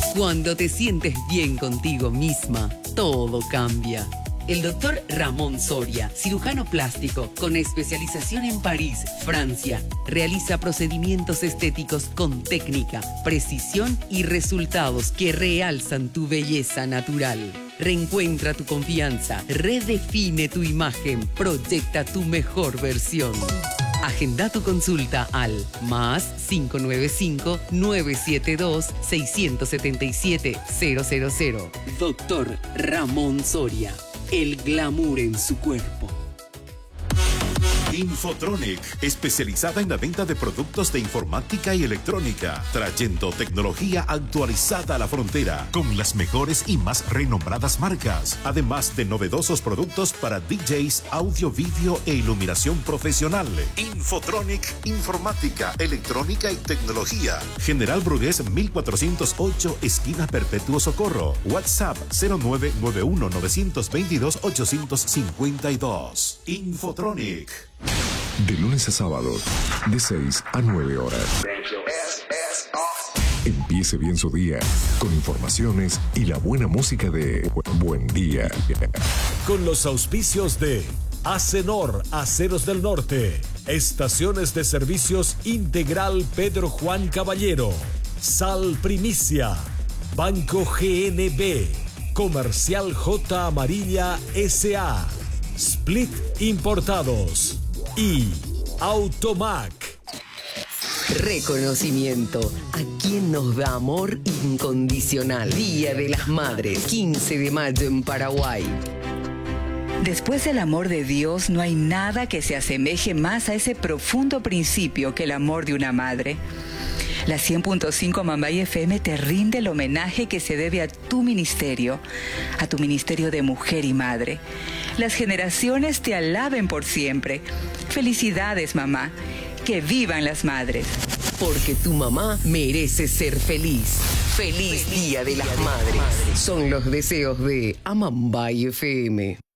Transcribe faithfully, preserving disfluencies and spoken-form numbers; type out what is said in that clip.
Cuando te sientes bien contigo misma, todo cambia. El doctor Ramón Soria, cirujano plástico con especialización en París, Francia, realiza procedimientos estéticos con técnica, precisión y resultados que realzan tu belleza natural. Reencuentra tu confianza, redefine tu imagen, proyecta tu mejor versión. Agenda tu consulta al más cinco nueve cinco, nueve siete dos, seis siete siete, cero cero cero. Doctor Ramón Soria, el glamour en su cuerpo. Infotronic, especializada en la venta de productos de informática y electrónica, trayendo tecnología actualizada a la frontera, con las mejores y más renombradas marcas, además de novedosos productos para D Js, audio, vídeo e iluminación profesional. Infotronic, informática, electrónica y tecnología. General Brugués mil cuatrocientos ocho, esquina Perpetuo Socorro. WhatsApp cero nueve nueve uno, nueve dos dos, ocho cinco dos. Infotronic. De lunes a sábado, de seis a nueve horas. Empiece bien su día con informaciones y la buena música de Buen Día. Con los auspicios de Acenor, Aceros del Norte, Estaciones de Servicios Integral Pedro Juan Caballero, Sal Primicia, Banco G N B, Comercial J Amarilla S A, Split Importados y Automac. Reconocimiento a quien nos da amor incondicional. Día de las Madres, quince de mayo en Paraguay. Después del amor de Dios, no hay nada que se asemeje más a ese profundo principio que el amor de una madre. La cien punto cinco Mambay F M te rinde el homenaje que se debe a tu ministerio, a tu ministerio de mujer y madre. Las generaciones te alaben por siempre. Felicidades, mamá. Que vivan las madres. Porque tu mamá merece ser feliz. Feliz Día de las Madres. Son los deseos de Amambay F M.